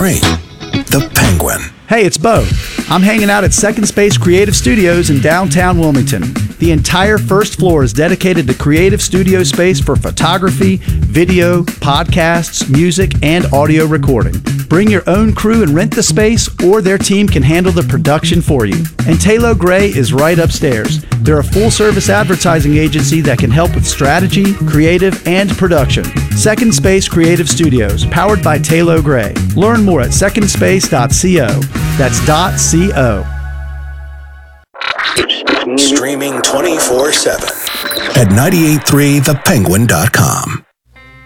The Penguin. Hey, it's Bo. I'm hanging out at Second Space Creative Studios in downtown Wilmington. The entire first floor is dedicated to creative studio space for photography, video, podcasts, music, and audio recording. Bring your own crew and rent the space, or their team can handle the production for you. And Tayloe Gray is right upstairs. They're a full-service advertising agency that can help with strategy, creative, and production. Second Space Creative Studios, powered by Tayloe Gray. Learn more at secondspace.co. That's .co. Streaming 24/7 at 983thepenguin.com.